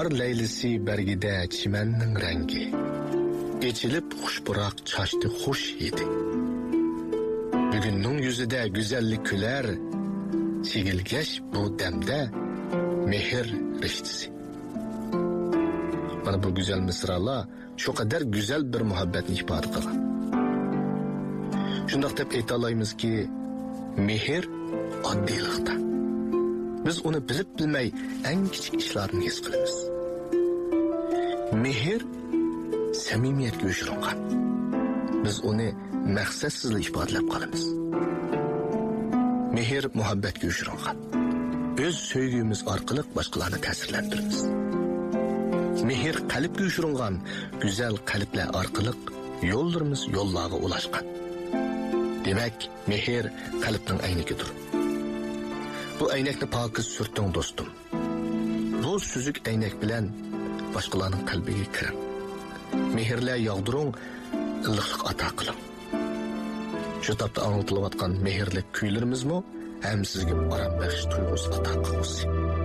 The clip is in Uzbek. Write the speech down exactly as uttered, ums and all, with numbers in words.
Bahar leylisi bergide çimenning rengi. Geçilip xushpuroq çaştı xush hidi. Bugunning yuzida güzellik güler. Chigilgash bu damda mehr rishtisi. Mana bu güzel misralar şu kadar güzel bir muhabbetni ifoda qilgan. Shundoq deb ayta olamizki, mehr oddiylikda. Biz uni bilib bilmay eng kichik ishlarni his qilamiz. Mehr samimiyatga ushlangan. Biz uni maqsadsiz ifodalab qolamiz. Mehr muhabbatga ushlangan. Öz söygümiz orqali boshqalarni ta'sirlantiramiz. Mehr qalbga ushlangan, go'zal qalblar orqali yo'llarimiz yo'llarga ulashgan. Demak, mehr qalbning aynikidir. Bu aynakni pokiz surting do'stim. Bu suzuk aynak bilan boshqalarning qalbiga kiring. Mehrlar yog'diring, illiqlik ato qiling. Shu topda anglatilayotgan mehrlik kuylarimizmi ham sizga orom baxsh tuyg'usi ato qilsin.